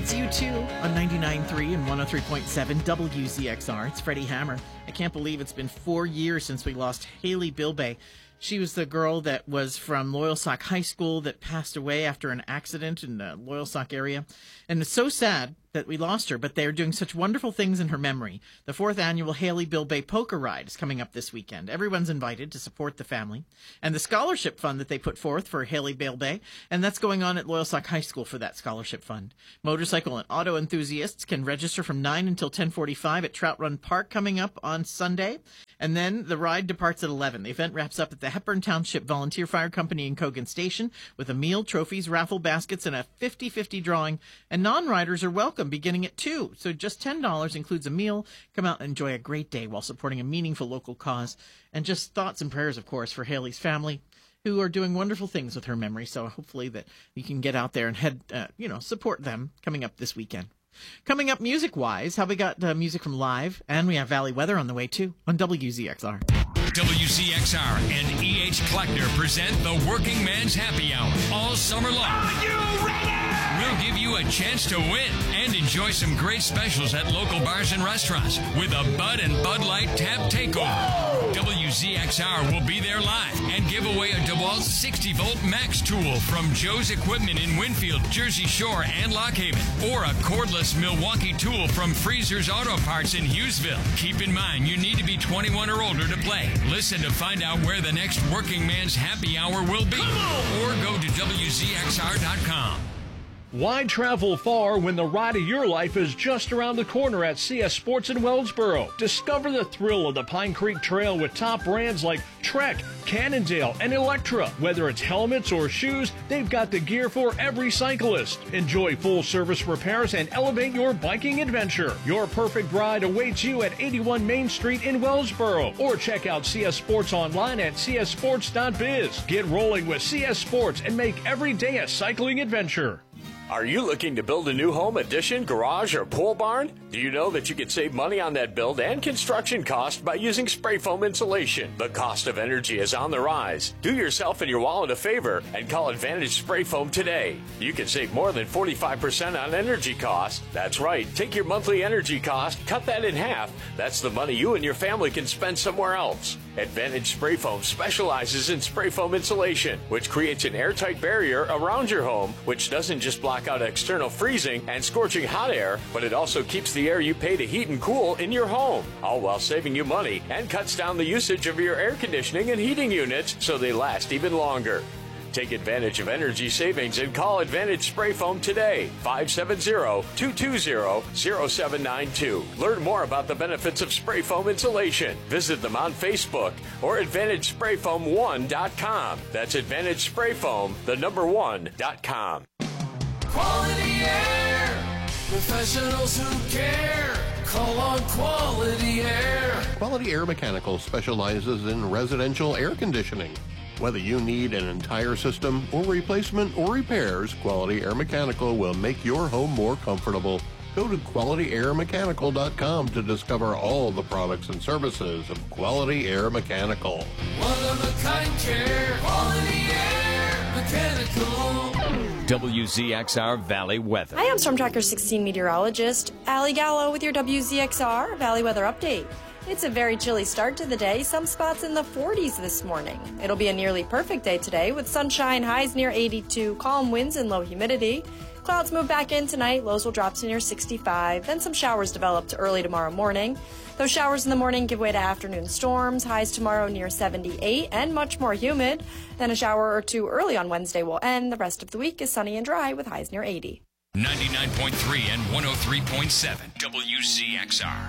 It's U2 on 99.3 and 103.7 WZXR. It's Freddie Hammer. I can't believe it's been 4 years since we lost Haley Bilbay. She was the girl that was from Loyalsock High School that passed away after an accident in the Loyalsock area. And it's so sad that we lost her, but they're doing such wonderful things in her memory. The 4th annual Haley Bilbay Poker Ride is coming up this weekend. Everyone's invited to support the family. And the scholarship fund that they put forth for Haley Bilbay, and that's going on at Loyalsock High School for that scholarship fund. Motorcycle and auto enthusiasts can register from 9 until 10:45 at Trout Run Park coming up on Sunday. And then the ride departs at 11. The event wraps up at the Hepburn Township Volunteer Fire Company in Cogan Station with a meal, trophies, raffle baskets, and a 50-50 drawing. And non-riders are welcome beginning at 2. So just $10 includes a meal. Come out and enjoy a great day while supporting a meaningful local cause. And just thoughts and prayers, of course, for Haley's family, who are doing wonderful things with her memory. So hopefully that you can get out there and support them coming up this weekend. Coming up music-wise, how we got music from Live, and we have Valley Weather on the way, too, on WZXR. WZXR and E.H. Kleckner present the Working Man's Happy Hour all summer long. Are you ready? We'll give you a chance to win and enjoy some great specials at local bars and restaurants with a Bud and Bud Light Tap Takeover. WZXR will be there live and give away a DeWalt 60-volt Max tool from Joe's Equipment in Winfield, Jersey Shore, and Lock Haven, or a cordless Milwaukee tool from Freezer's Auto Parts in Hughesville. Keep in mind, you need to be 21 or older to play. Listen to find out where the next Working Man's Happy Hour will be, or go to WZXR.com. Why travel far when the ride of your life is just around the corner at CS Sports in Wellsboro? Discover the thrill of the Pine Creek Trail with top brands like Trek, Cannondale, and Electra. Whether it's helmets or shoes, they've got the gear for every cyclist. Enjoy full-service repairs and elevate your biking adventure. Your perfect ride awaits you at 81 Main Street in Wellsboro. Or check out CS Sports online at cssports.biz. Get rolling with CS Sports and make every day a cycling adventure. Are you looking to build a new home, addition, garage, or pole barn? Do you know that you can save money on that build and construction cost by using spray foam insulation? The cost of energy is on the rise. Do yourself and your wallet a favor and call Advantage Spray Foam today. You can save more than 45% on energy costs. That's right. Take your monthly energy cost, cut that in half. That's the money you and your family can spend somewhere else. Advantage Spray Foam specializes in spray foam insulation, which creates an airtight barrier around your home, which doesn't just block out external freezing and scorching hot air, but it also keeps the air you pay to heat and cool in your home, all while saving you money and cuts down the usage of your air conditioning and heating units so they last even longer. Take advantage of energy savings and call Advantage Spray Foam today, 570-220-0792. Learn more about the benefits of spray foam insulation. Visit them on Facebook or AdvantageSprayFoam1.com. That's AdvantageSprayFoam, the number 1.com. Quality Air, professionals who care. Call on Quality Air. Quality Air Mechanical specializes in residential air conditioning. Whether you need an entire system or replacement or repairs, Quality Air Mechanical will make your home more comfortable. Go to QualityAirMechanical.com to discover all the products and services of Quality Air Mechanical. One-of-a-kind care. Quality Air Mechanical. WZXR Valley Weather. Hi, I'm Storm Tracker 16 meteorologist Allie Gallo with your WZXR Valley Weather Update. It's a very chilly start to the day, some spots in the 40s this morning. It'll be a nearly perfect day today with sunshine, highs near 82, calm winds and low humidity. Clouds move back in tonight, lows will drop to near 65, then some showers develop to early tomorrow morning. Those showers in the morning give way to afternoon storms, highs tomorrow near 78 and much more humid. Then a shower or two early on Wednesday will end. The rest of the week is sunny and dry with highs near 80. 99.3 and 103.7 WZXR.